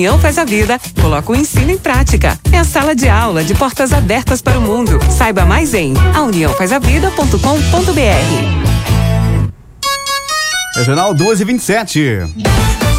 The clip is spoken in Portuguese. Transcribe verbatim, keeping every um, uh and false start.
União Faz a Vida coloca o ensino em prática. É a sala de aula de portas abertas para o mundo. Saiba mais em a união faz a vida ponto com ponto br. Regional duas e vinte e sete.